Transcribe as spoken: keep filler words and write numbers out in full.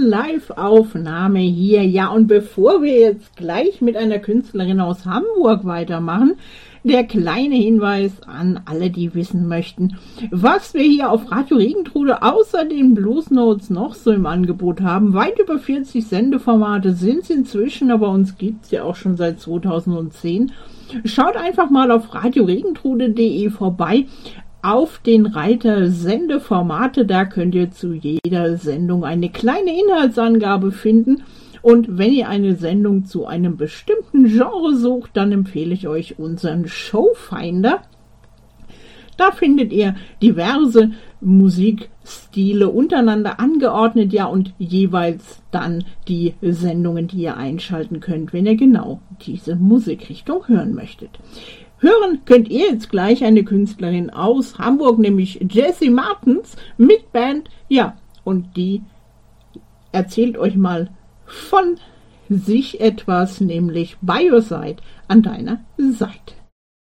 Live-Aufnahme hier. Ja, und bevor wir jetzt gleich mit einer Künstlerin aus Hamburg weitermachen, der kleine Hinweis an alle, die wissen möchten, was wir hier auf Radio Regentrude außer den Blues Notes noch so im Angebot haben. Weit über vierzig Sendeformate sind es inzwischen, aber uns gibt es ja auch schon seit zweitausendzehn. Schaut einfach mal auf radio regentrude punkt de vorbei. Auf den Reiter Sendeformate, da könnt ihr zu jeder Sendung eine kleine Inhaltsangabe finden. Und wenn ihr eine Sendung zu einem bestimmten Genre sucht, dann empfehle ich euch unseren Showfinder. Da findet ihr diverse Musikstile untereinander angeordnet, ja, und jeweils dann die Sendungen, die ihr einschalten könnt, wenn ihr genau diese Musikrichtung hören möchtet. Hören könnt ihr jetzt gleich eine Künstlerin aus Hamburg, nämlich Jessie Martens mit Band, ja, und die erzählt euch mal von sich etwas, nämlich By Your Side, an deiner Seite.